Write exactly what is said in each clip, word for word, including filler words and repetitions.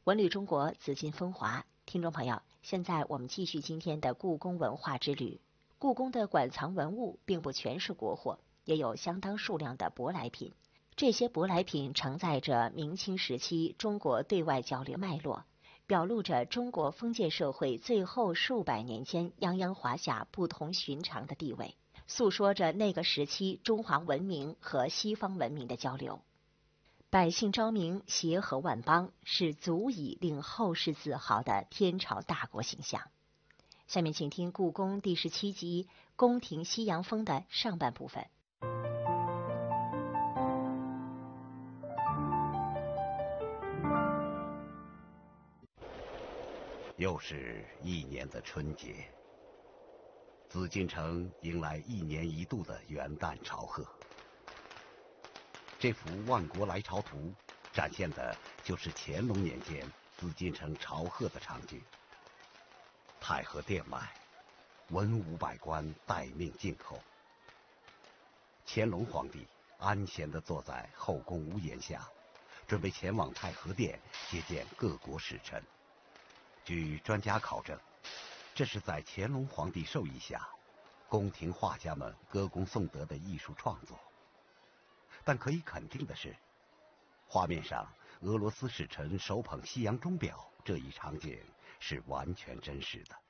文旅中国，紫金风华。听众朋友，现在我们继续今天的故宫文化之旅。故宫的馆藏文物并不全是国货，也有相当数量的舶来品。这些舶来品承载着明清时期中国对外交流脉络，表露着中国封建社会最后数百年间泱泱华夏不同寻常的地位，诉说着那个时期中华文明和西方文明的交流。百姓昭明，协和万邦，是足以令后世自豪的天朝大国形象。下面请听故宫第十七集《宫廷西洋风》的上半部分。 又是一年的春节，紫禁城迎来一年一度的元旦朝贺。这幅《万国来朝图》展现的就是乾隆年间紫禁城朝贺的场景。太和殿外，文武百官待命静候。乾隆皇帝安闲地坐在后宫屋檐下，准备前往太和殿接见各国使臣。据专家考证，这是在乾隆皇帝授意下，宫廷画家们歌功颂德的艺术创作。但可以肯定的是，画面上俄罗斯使臣手捧西洋钟表这一场景是完全真实的。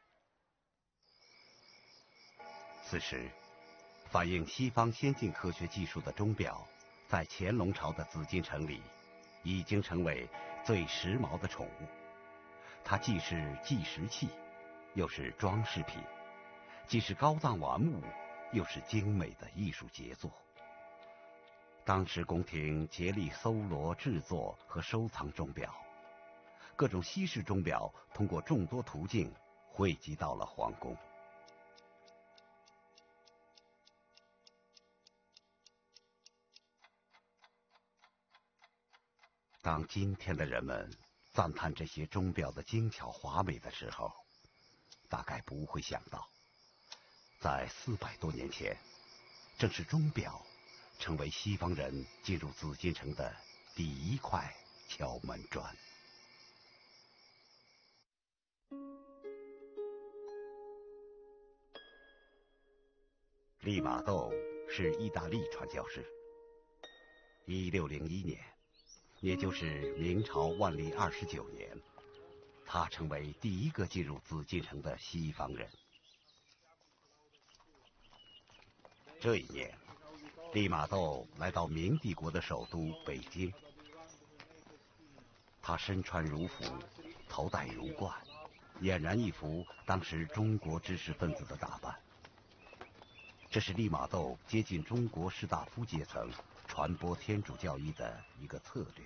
此时，反映西方先进科学技术的钟表，在乾隆朝的紫禁城里，已经成为最时髦的宠物。它既是计时器，又是装饰品，既是高档玩物，又是精美的艺术杰作。当时宫廷竭力搜罗、制作和收藏钟表，各种西式钟表通过众多途径汇集到了皇宫。当今天的人们赞叹这些钟表的精巧华美的时候，大概不会想到，在四百多年前，正是钟表成为西方人进入紫禁城的第一块敲门砖。利玛窦是意大利传教士。一六零一年，也就是明朝万历二十九年，他成为第一个进入紫禁城的西方人。这一年，利玛窦来到明帝国的首都北京。他身穿儒服，头戴儒冠，俨然一副当时中国知识分子的打扮。这是利玛窦接近中国士大夫阶层，传播天主教义的一个策略。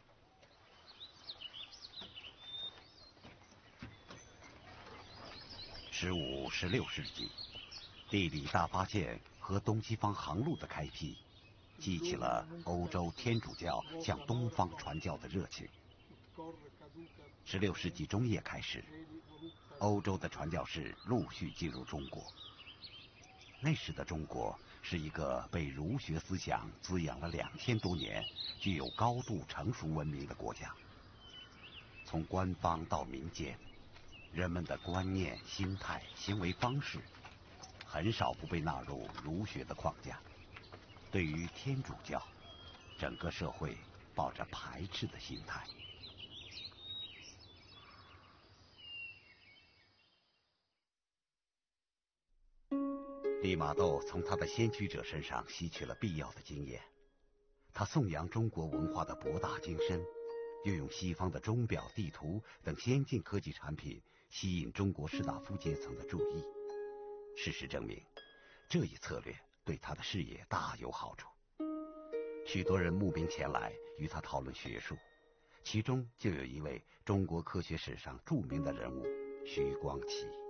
十五、十六世纪，地理大发现和东西方航路的开辟，激起了欧洲天主教向东方传教的热情。十六世纪中叶开始，欧洲的传教士陆续进入中国。那时的中国是一个被儒学思想滋养了两千多年、具有高度成熟文明的国家。从官方到民间，人们的观念、心态、行为方式，很少不被纳入儒学的框架。对于天主教，整个社会抱着排斥的心态。利玛窦从他的先驱者身上吸取了必要的经验，他颂扬中国文化的博大精深，又用西方的钟表、地图等先进科技产品吸引中国士大夫阶层的注意。事实证明，这一策略对他的事业大有好处。许多人慕名前来与他讨论学术，其中就有一位中国科学史上著名的人物徐光启。